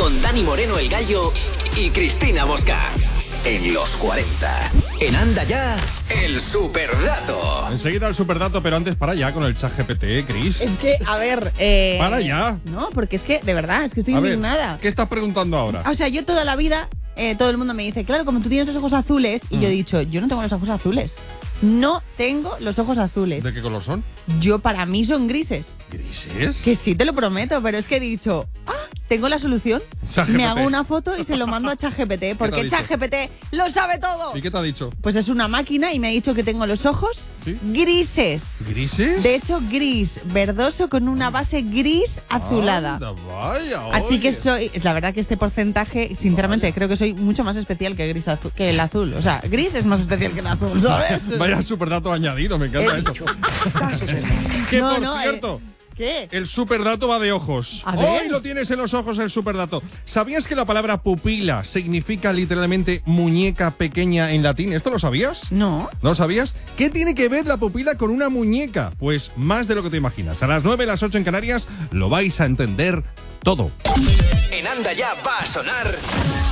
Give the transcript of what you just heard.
con Dani Moreno el Gallo y Cristina Mosca. En los 40. En Anda Ya, el superdato. Enseguida el superdato, pero antes para ya con el ChatGPT, Cris. Es que, a ver... Para ya. No, porque es que, de verdad, es que estoy A ver, indignada. ¿qué estás preguntando ahora? O sea, yo toda la vida, todo el mundo me dice, claro, como tú tienes los ojos azules, y yo he dicho, yo no tengo los ojos azules. No tengo los ojos azules. ¿De qué color son? Yo, para mí, son grises. ¿Grises? Que sí, te lo prometo, pero es que he dicho, tengo la solución. ChatGPT. Me hago una foto y se lo mando a ChatGPT, porque ChatGPT lo sabe todo. ¿Y qué te ha dicho? Pues es una máquina y me ha dicho que tengo los ojos ¿Sí? grises. ¿Grises? De hecho, gris, verdoso con una base gris azulada. Anda, vaya, Así que oye. soy, la verdad que este porcentaje, sinceramente, creo que soy mucho más especial que que el azul. O sea, gris es más especial que el azul, ¿sabes? Vaya superdato añadido, me encanta eso. Que No, por no, cierto, ¿Qué? el superdato va de ojos. A ver. Hoy lo tienes en los ojos el superdato. ¿Sabías que la palabra pupila significa literalmente muñeca pequeña en latín? ¿Esto lo sabías? No. ¿No lo sabías? ¿Qué tiene que ver la pupila con una muñeca? Pues más de lo que te imaginas. A las 9, las 8 en Canarias, lo vais a entender todo. En Anda Ya va a sonar